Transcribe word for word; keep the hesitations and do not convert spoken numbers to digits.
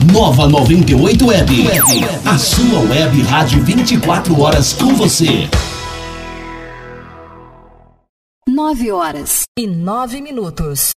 Nova noventa e oito Web. A sua web rádio vinte e quatro horas com você. Nove horas e nove minutos.